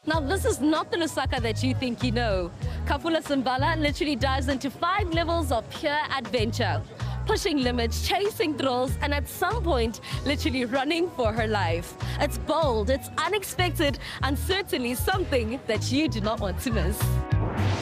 Now, this is not the Lusaka that you think you know. Kafula Simbala literally dives into 5 levels of pure adventure, pushing limits, chasing thrills, and at some point, literally running for her life. It's bold, it's unexpected, and certainly something that you do not want to miss.